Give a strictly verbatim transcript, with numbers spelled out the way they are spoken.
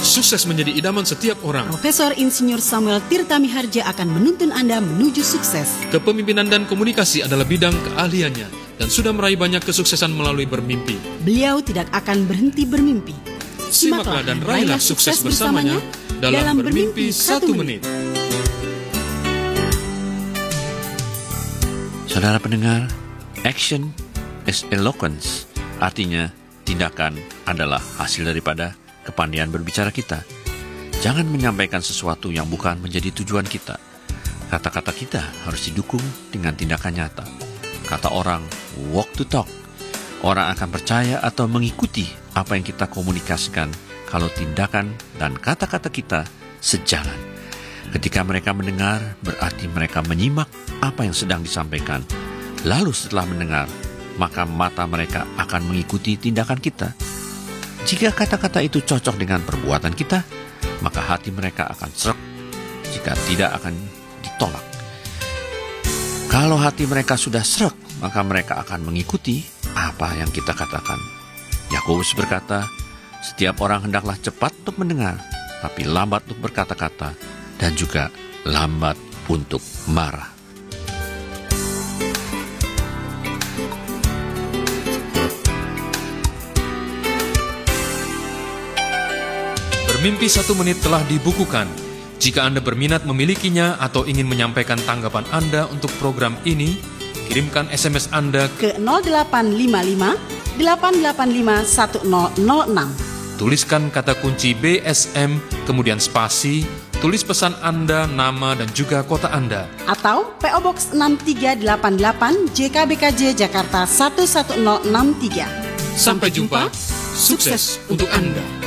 Sukses menjadi idaman setiap orang. Profesor Insinyur Samuel Tirta Miharja akan menuntun Anda menuju sukses. Kepemimpinan dan komunikasi adalah bidang keahliannya dan sudah meraih banyak kesuksesan melalui bermimpi. Beliau tidak akan berhenti bermimpi. Simaklah dan raihlah sukses bersamanya dalam Bermimpi Satu Menit. Saudara pendengar, action is eloquence, artinya tindakan adalah hasil daripada kepandaian berbicara kita. Jangan menyampaikan sesuatu yang bukan menjadi tujuan kita. Kata-kata kita harus didukung dengan tindakan nyata. Kata orang, walk to talk. Orang akan percaya atau mengikuti apa yang kita komunikasikan kalau tindakan dan kata-kata kita sejalan. Ketika mereka mendengar, berarti mereka menyimak apa yang sedang disampaikan. Lalu setelah mendengar, maka mata mereka akan mengikuti tindakan kita. Jika kata-kata itu cocok dengan perbuatan kita, maka hati mereka akan srek. Jika tidak, akan ditolak. Kalau hati mereka sudah srek, maka mereka akan mengikuti apa yang kita katakan. Yakobus berkata, setiap orang hendaklah cepat untuk mendengar, tapi lambat untuk berkata-kata, dan juga lambat untuk marah. Bermimpi Satu Menit telah dibukukan. Jika Anda berminat memilikinya atau ingin menyampaikan tanggapan Anda untuk program ini, kirimkan S M S Anda ke nol delapan lima lima delapan delapan lima satu nol nol enam. Tuliskan kata kunci B S M, kemudian spasi, tulis pesan Anda, nama, dan juga kota Anda. Atau P O Box enam tiga delapan delapan J K B K J Jakarta satu satu nol enam tiga. Sampai jumpa, sukses untuk Anda.